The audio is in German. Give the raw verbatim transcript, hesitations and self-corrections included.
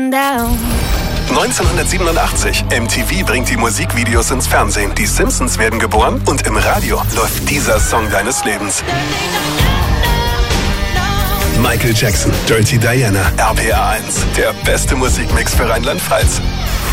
going down. neunzehnhundertsiebenundachtzig. M T V bringt die Musikvideos ins Fernsehen. Die Simpsons werden geboren und im Radio läuft dieser Song deines Lebens. Michael Jackson, Dirty Diana, R P R eins. Der beste Musikmix für Rheinland-Pfalz.